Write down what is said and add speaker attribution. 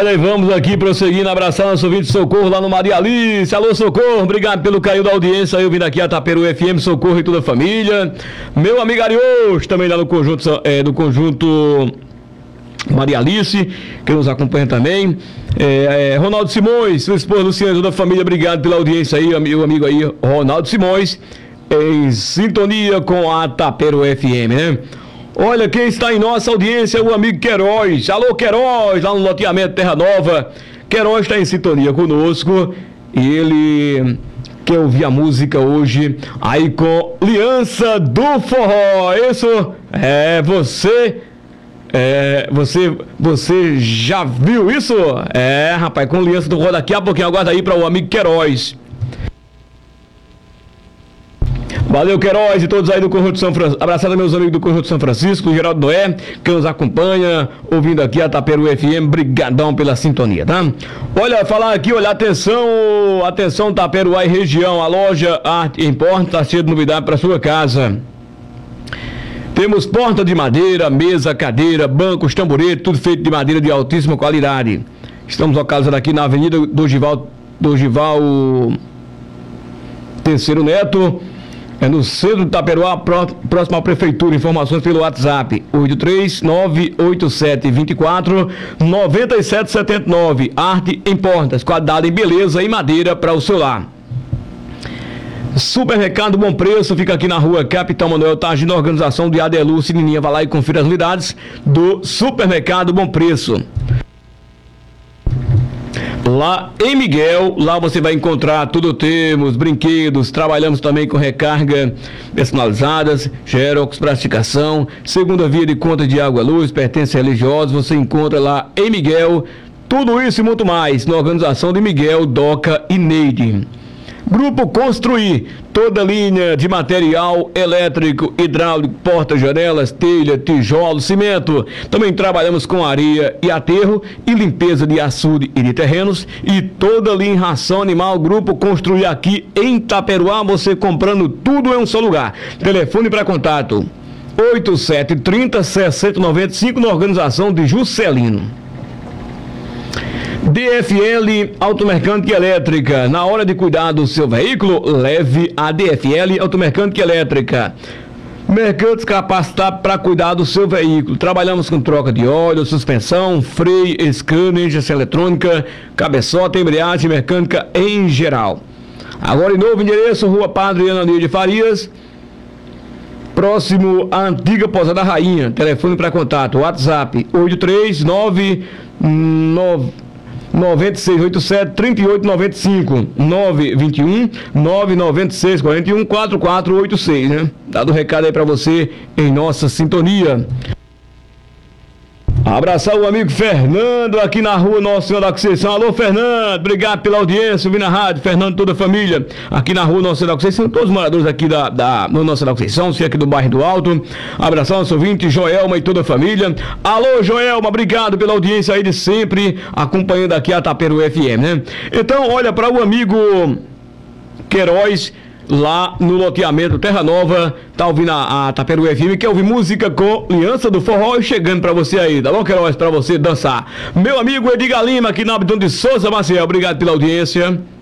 Speaker 1: Olha, e vamos aqui prosseguindo, abraçar nosso ouvinte Socorro lá no Maria Alice. Alô, Socorro, obrigado pelo carinho da audiência. Eu vindo aqui a Taperu FM, Socorro e toda a família. Meu amigo Arios, também lá no conjunto, do conjunto Maria Alice, que nos acompanha também. Ronaldo Simões, sua esposa Luciana e toda a família, obrigado pela audiência aí, meu amigo aí, Ronaldo Simões, em sintonia com a Taperu FM, né? Olha, quem está em nossa audiência é o amigo Queiroz. Alô, Queiroz, lá no loteamento Terra Nova. Queiroz está em sintonia conosco e ele quer ouvir a música hoje aí com Aliança do Forró. Isso você já viu isso? Rapaz, com Aliança do Forró daqui a pouquinho. Aguarda aí para o amigo Queiroz. Valeu, Queiroz e todos aí do Conjunto São Francisco. Abraçado meus amigos do Conjunto São Francisco, o Geraldo Noé, que nos acompanha, ouvindo aqui a Taperu FM. Brigadão pela sintonia, tá? Olha, falar aqui, olha, atenção Taperuá e região. A loja Arte Importa está cheia de novidade para sua casa. Temos porta de madeira, mesa, cadeira, bancos, tamborete, tudo feito de madeira de altíssima qualidade. Estamos localizados aqui na Avenida Dorival Terceiro Neto, no centro de Taperuá, próximo à prefeitura. Informações pelo WhatsApp 83987249779. Arte em Portas, qualidade em beleza e madeira para o seu lar. Supermercado Bom Preço fica aqui na rua Capitão Manuel Targino, organização de Adelu Sinininha. Vai lá e confira as unidades do Supermercado Bom Preço. Lá em Miguel, lá você vai encontrar tudo, temos brinquedos, trabalhamos também com recarga personalizadas, xerox, plastificação, segunda via de conta de água e luz, pertences religiosos, você encontra lá em Miguel, tudo isso e muito mais, na organização de Miguel, Doca e Neide. Grupo Construir, toda linha de material elétrico, hidráulico, portas, janelas, telha, tijolo, cimento. Também trabalhamos com areia e aterro e limpeza de açude e de terrenos e toda linha em ração animal. Grupo Construir aqui em Taperuá, você comprando tudo em um só lugar. Telefone para contato 8730-6095 na organização de Juscelino. DFL Automecânica Elétrica. Na hora de cuidar do seu veículo, leve a DFL Automecânica Elétrica. Mecânicos capacitados para cuidar do seu veículo. Trabalhamos com troca de óleo, suspensão, freio, scanner, injeção eletrônica, cabeçota, embreagem, mecânica em geral. Agora em novo endereço, Rua Padre Ana de Farias, próximo à antiga Pousada Rainha. Telefone para contato, WhatsApp 83996873895 996414486, né? Dado o recado aí pra você em nossa sintonia. Abraçar o amigo Fernando aqui na rua Nossa Senhora da Conceição. Alô, Fernando, obrigado pela audiência, ouvindo na rádio. Fernando, toda a família aqui na rua Nossa Senhora da Conceição, todos os moradores aqui da Nossa Senhora da Conceição, você aqui do bairro do Alto. Abraçar o nosso ouvinte, Joelma e toda a família. Alô, Joelma, obrigado pela audiência aí de sempre, acompanhando aqui a Taperu FM, né? Então, olha, para o amigo Queiroz, lá no loteamento Terra Nova, tá ouvindo a Taperu FM, quer ouvir música com Aliança do Forró e chegando pra você aí, tá bom, Queiroz, pra você dançar. Meu amigo Edgar Lima, aqui na Abdão de Souza Maciel, obrigado pela audiência.